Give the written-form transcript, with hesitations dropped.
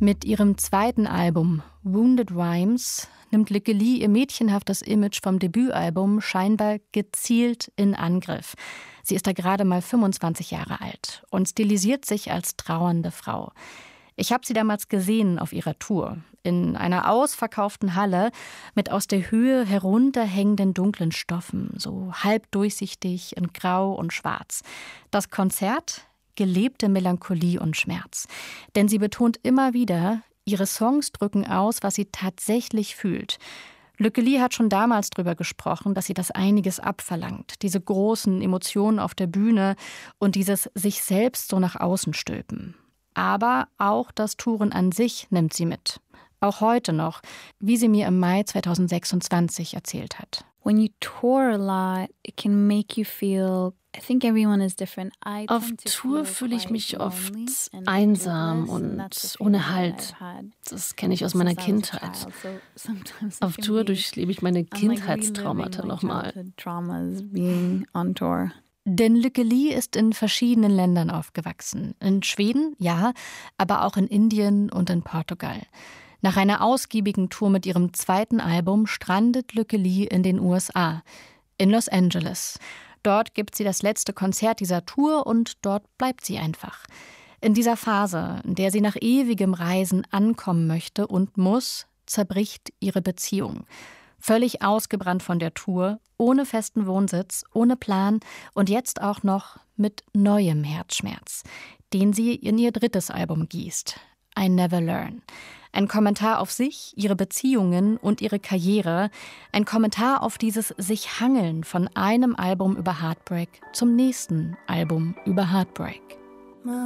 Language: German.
Mit ihrem zweiten Album Wounded Rhymes nimmt Lykke Li ihr mädchenhaftes Image vom Debütalbum scheinbar gezielt in Angriff. Sie ist da gerade mal 25 Jahre alt und stilisiert sich als trauernde Frau. Ich habe sie damals gesehen auf ihrer Tour, in einer ausverkauften Halle mit aus der Höhe herunterhängenden dunklen Stoffen, so halb durchsichtig in Grau und Schwarz. Das Konzert? Gelebte Melancholie und Schmerz. Denn sie betont immer wieder, ihre Songs drücken aus, was sie tatsächlich fühlt. Lykke Li hat schon damals darüber gesprochen, dass sie das einiges abverlangt. Diese großen Emotionen auf der Bühne und dieses sich selbst so nach außen stülpen. Aber auch das Touren an sich nimmt sie mit. Auch heute noch, wie sie mir im Mai 2026 erzählt hat. When you tour a lot, it can make you feel, I think everyone is different. Auf Tour fühle ich mich oft einsam und ohne Halt. Das kenne ich aus meiner Kindheit. Auf Tour durchlebe ich meine Kindheitstraumata nochmal. Denn Lykke Li ist in verschiedenen Ländern aufgewachsen. In Schweden, ja, aber auch in Indien und in Portugal. Nach einer ausgiebigen Tour mit ihrem zweiten Album strandet Lykke Li in den USA, in Los Angeles. Dort gibt sie das letzte Konzert dieser Tour und dort bleibt sie einfach. In dieser Phase, in der sie nach ewigem Reisen ankommen möchte und muss, zerbricht ihre Beziehung. Völlig ausgebrannt von der Tour, ohne festen Wohnsitz, ohne Plan und jetzt auch noch mit neuem Herzschmerz, den sie in ihr drittes Album gießt, I Never Learn. Ein Kommentar auf sich, ihre Beziehungen und ihre Karriere. Ein Kommentar auf dieses sich hangeln von einem Album über Heartbreak zum nächsten Album über Heartbreak.